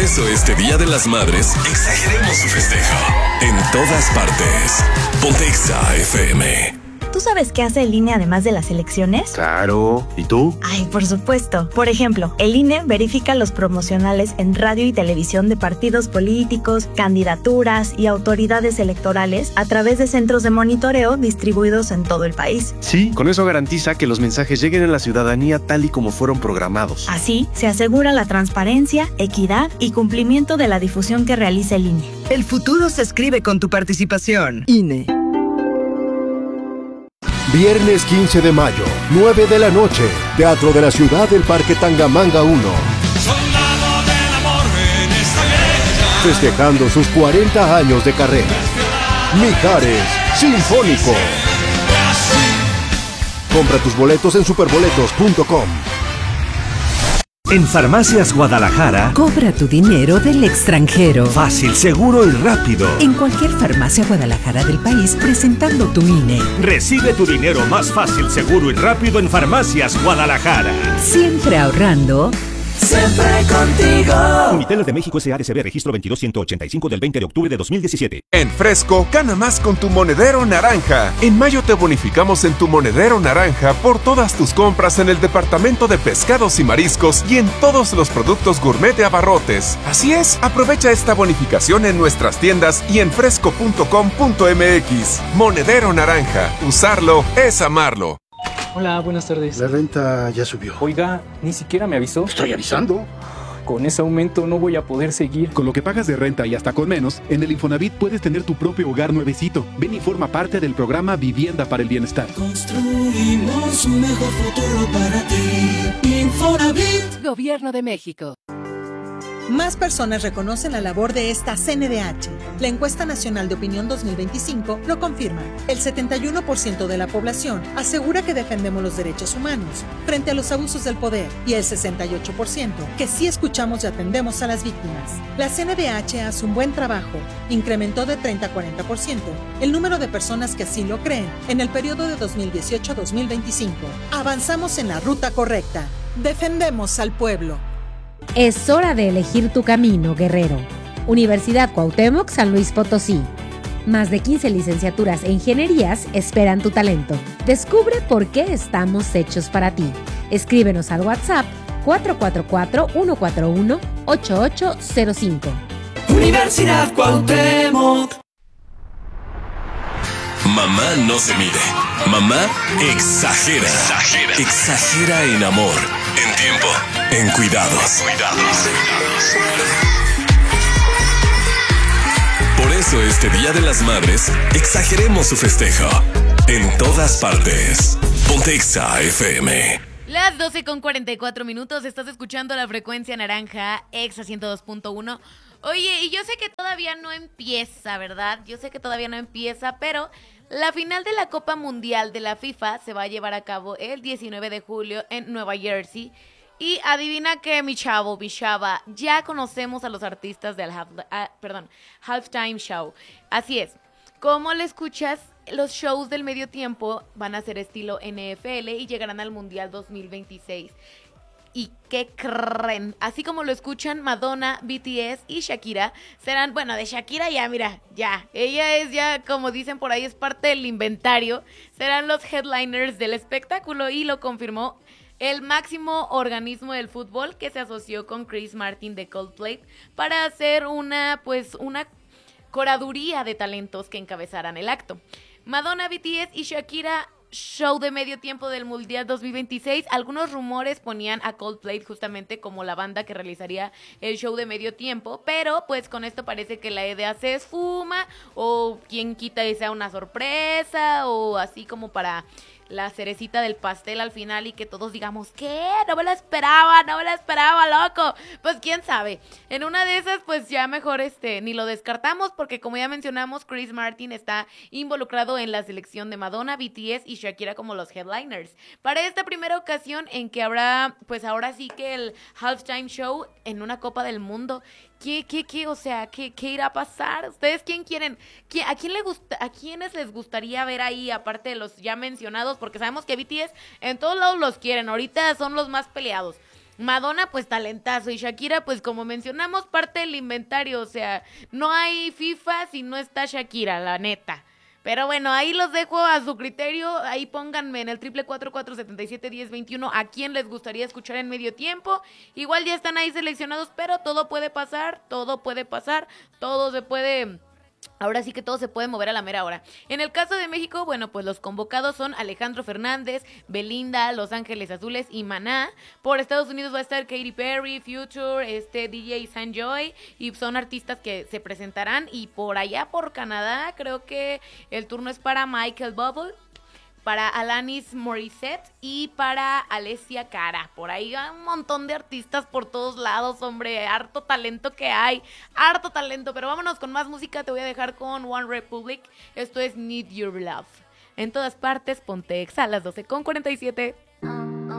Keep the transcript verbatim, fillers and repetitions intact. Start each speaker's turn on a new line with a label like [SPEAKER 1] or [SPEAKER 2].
[SPEAKER 1] eso este Día de las Madres, exageremos su festejo. En todas partes. Ponte Exa F M.
[SPEAKER 2] ¿Tú sabes qué hace el I N E además de las elecciones?
[SPEAKER 3] Claro. ¿Y tú?
[SPEAKER 2] Ay, por supuesto. Por ejemplo, el I N E verifica los promocionales en radio y televisión de partidos políticos, candidaturas y autoridades electorales a través de centros de monitoreo distribuidos en todo el país.
[SPEAKER 3] Sí, con eso garantiza que los mensajes lleguen a la ciudadanía tal y como fueron programados.
[SPEAKER 2] Así, se asegura la transparencia, equidad y cumplimiento de la difusión que realiza el I N E.
[SPEAKER 4] El futuro se escribe con tu participación. I N E.
[SPEAKER 5] Viernes quince de mayo, nueve de la noche, Teatro de la Ciudad del Parque Tangamanga uno.
[SPEAKER 6] Soldado del amor en esta guerra.
[SPEAKER 5] Festejando sus cuarenta años de carrera. Mijares Sinfónico. Compra tus boletos en superboletos punto com.
[SPEAKER 7] En Farmacias Guadalajara,
[SPEAKER 8] cobra tu dinero del extranjero.
[SPEAKER 7] Fácil, seguro y rápido.
[SPEAKER 8] En cualquier farmacia Guadalajara del país, presentando tu I N E.
[SPEAKER 7] Recibe tu dinero más fácil, seguro y rápido en Farmacias Guadalajara.
[SPEAKER 8] Siempre ahorrando.
[SPEAKER 6] Siempre contigo.
[SPEAKER 7] Unitel de México S A D C B, registro veintidós ciento ochenta y cinco del veinte de octubre de dos mil diecisiete.
[SPEAKER 9] En Fresco, gana más con tu monedero naranja. En mayo te bonificamos en tu monedero naranja por todas tus compras en el departamento de pescados y mariscos y en todos los productos gourmet de Abarrotes. Así es, aprovecha esta bonificación en nuestras tiendas y en fresco punto com punto m x. Monedero naranja. Usarlo es amarlo.
[SPEAKER 10] Hola, buenas tardes.
[SPEAKER 11] La renta ya subió.
[SPEAKER 10] Oiga, ni siquiera me avisó.
[SPEAKER 11] Estoy avisando.
[SPEAKER 10] Con ese aumento no voy a poder seguir.
[SPEAKER 12] Con lo que pagas de renta y hasta con menos, en el Infonavit puedes tener tu propio hogar nuevecito. Ven y forma parte del programa Vivienda para el Bienestar.
[SPEAKER 6] Construimos un mejor futuro para ti. Infonavit.
[SPEAKER 13] Gobierno de México.
[SPEAKER 14] Más personas reconocen la labor de esta C N D H. La encuesta nacional de opinión dos mil veinticinco lo confirma. El setenta y uno por ciento de la población asegura que defendemos los derechos humanos frente a los abusos del poder y el sesenta y ocho por ciento que sí escuchamos y atendemos a las víctimas. La C N D H hace un buen trabajo. Incrementó de treinta a cuarenta por ciento el número de personas que así lo creen en el periodo de dos mil dieciocho a dos mil veinticinco. Avanzamos en la ruta correcta. Defendemos al pueblo.
[SPEAKER 15] Es hora de elegir tu camino, guerrero. Universidad Cuauhtémoc San Luis Potosí. Más de quince licenciaturas e ingenierías esperan tu talento. Descubre por qué estamos hechos para ti. Escríbenos al WhatsApp cuatro cuatro cuatro, uno cuatro uno, ocho ocho cero cinco.
[SPEAKER 6] Universidad Cuauhtémoc.
[SPEAKER 1] Mamá no se mide. Mamá exagera. Exagera. Exagera en amor, en tiempo, en cuidados. Cuidados. Por eso este Día de las Madres, exageremos su festejo. En todas partes. Ponte Exa F M.
[SPEAKER 16] Las doce con cuarenta y cuatro minutos, estás escuchando la frecuencia naranja, Exa ciento dos punto uno. Oye, y yo sé que todavía no empieza, ¿verdad? Yo sé que todavía no empieza, pero la final de la Copa Mundial de la FIFA se va a llevar a cabo el diecinueve de julio en Nueva Jersey. Y adivina qué, mi chavo, mi chava, ya conocemos a los artistas del half, uh, perdón, Halftime Show. Así es, como le escuchas, los shows del medio tiempo van a ser estilo N F L y llegarán al Mundial dos mil veintiséis. ¿Y qué creen? Así como lo escuchan, Madonna, B T S y Shakira serán, bueno, de Shakira ya, mira, ya. Ella es ya, como dicen por ahí, es parte del inventario. Serán los headliners del espectáculo y lo confirmó el máximo organismo del fútbol que se asoció con Chris Martin de Coldplay para hacer una, pues, una curaduría de talentos que encabezarán el acto. Madonna, B T S y Shakira, show de medio tiempo del Mundial dos mil veintiséis. Algunos rumores ponían a Coldplay justamente como la banda que realizaría el show de medio tiempo, pero pues con esto parece que la idea se esfuma, o quien quita y sea una sorpresa, o así como para la cerecita del pastel al final y que todos digamos, ¿qué? No me lo esperaba, no me lo esperaba, loco. Pues quién sabe. En una de esas, pues ya mejor este ni lo descartamos, porque como ya mencionamos, Chris Martin está involucrado en la selección de Madonna, B T S y Shakira como los headliners. Para esta primera ocasión en que habrá, pues ahora sí que el halftime show en una Copa del Mundo. ¿Qué, qué, qué? O sea, ¿qué, qué irá a pasar? ¿Ustedes quién quieren? ¿Quién, a quién le gusta, a quiénes les gustaría ver ahí, aparte de los ya mencionados? Porque sabemos que B T S en todos lados los quieren. Ahorita son los más peleados. Madonna, pues talentazo. Y Shakira, pues como mencionamos, parte del inventario. O sea, no hay FIFA si no está Shakira, la neta. Pero bueno, ahí los dejo a su criterio. Ahí pónganme en el triple cuatro cuatro siete siete uno cero dos uno a quién les gustaría escuchar en medio tiempo. Igual ya están ahí seleccionados, pero todo puede pasar, todo puede pasar, todo se puede... Ahora sí que todo se puede mover a la mera hora. En el caso de México, bueno, pues los convocados son Alejandro Fernández, Belinda, Los Ángeles Azules y Maná. Por Estados Unidos va a estar Katy Perry, Future, este D J Sanjoy, y son artistas que se presentarán. Y por allá, por Canadá, creo que el turno es para Michael Bublé, para Alanis Morissette y para Alessia Cara. Por ahí hay un montón de artistas por todos lados, hombre, harto talento que hay, harto talento. Pero vámonos con más música, te voy a dejar con One Republic. Esto es Need Your Love. En todas partes, ponte Exa a las doce con cuarenta y siete.